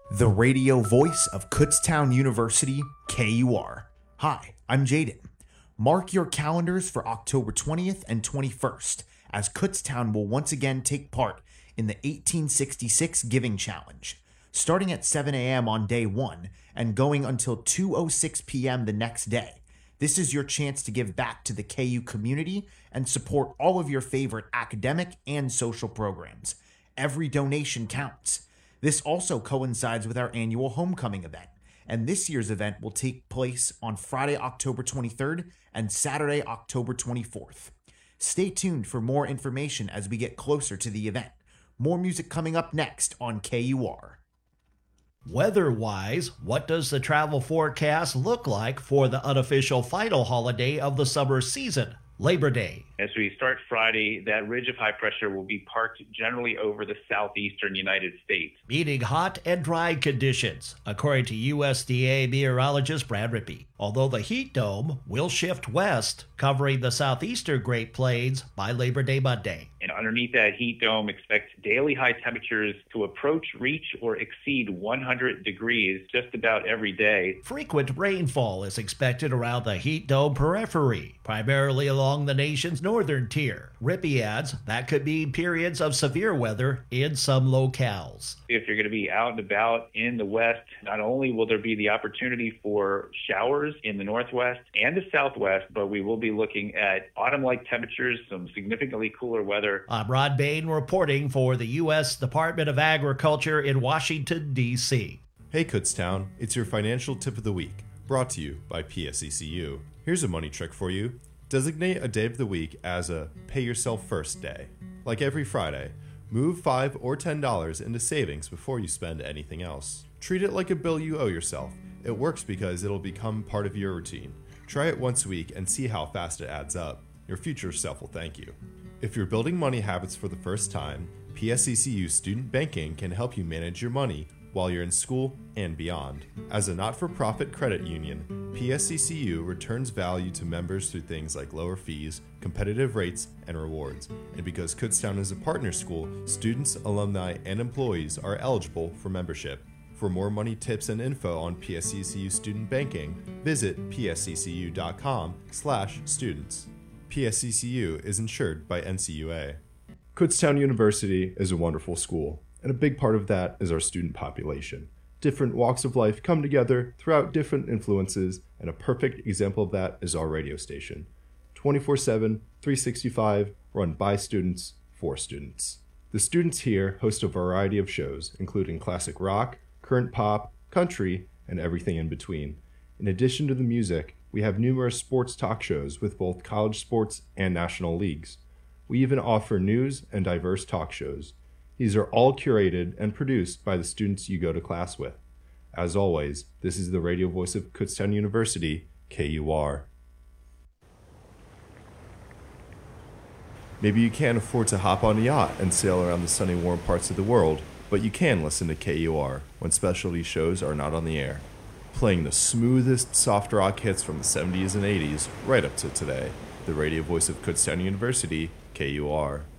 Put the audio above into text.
The radio voice of Kutztown University, KUR. Hi, I'm Jaden. Mark your calendars for October 20th and 21st, as Kutztown will once again take part in the 1866 Giving Challenge, starting at 7 a.m. on day one and going until 2:06 p.m. the next day. This is your chance to give back to the KU community and support all of your favorite academic and social programs. Every donation counts. This also coincides with our annual homecoming event, and this year's event will take place on Friday, October 23rd and Saturday, October 24th. Stay tuned for more information as we get closer to the event. More music coming up next on KUR. Weather-wise, what does the travel forecast look like for the unofficial final holiday of the summer season, Labor Day? As we start Friday, that ridge of high pressure will be parked generally over the southeastern United States, meaning hot and dry conditions, according to USDA meteorologist Brad Rippey. Although the heat dome will shift west, covering the southeastern Great Plains by Labor Day Monday. And underneath that heat dome, expect daily high temperatures to approach, reach, or exceed 100 degrees just about every day. Frequent rainfall is expected around the heat dome periphery, primarily along the nation's northern tier. Rippey adds that could mean periods of severe weather in some locales. If you're going to be out and about in the west, not only will there be the opportunity for showers in the northwest and the southwest, but we will be looking at autumn-like temperatures, some significantly cooler weather. I'm Rod Bain reporting for the U.S. Department of Agriculture in Washington, D.C. Hey Kutztown, it's your financial tip of the week, brought to you by PSECU. Here's a money trick for you. Designate a day of the week as a Pay Yourself First day. Like every Friday, move $5 or $10 into savings before you spend anything else. Treat it like a bill you owe yourself. It works because it'll become part of your routine. Try it once a week and see how fast it adds up. Your future self will thank you. If you're building money habits for the first time, PSECU Student Banking can help you manage your money while you're in school and beyond. As a not-for-profit credit union, PSECU returns value to members through things like lower fees, competitive rates, and rewards. And because Kutztown is a partner school, students, alumni, and employees are eligible for membership. For more money tips and info on PSECU student banking, visit psccu.com/students. PSECU is insured by NCUA. Kutztown University is a wonderful school, and a big part of that is our student population. Different walks of life come together throughout different influences, and a perfect example of that is our radio station. 24/7, 365, run by students, for students. The students here host a variety of shows, including classic rock, current pop, country, and everything in between. In addition to the music, we have numerous sports talk shows with both college sports and national leagues. We even offer news and diverse talk shows. These are all curated and produced by the students you go to class with. As always, this is the radio voice of Kutztown University, KUR. Maybe you can't afford to hop on a yacht and sail around the sunny, warm parts of the world, but you can listen to KUR when specialty shows are not on the air, playing the smoothest soft rock hits from the 70s and 80s right up to today. The radio voice of Kutztown University, KUR.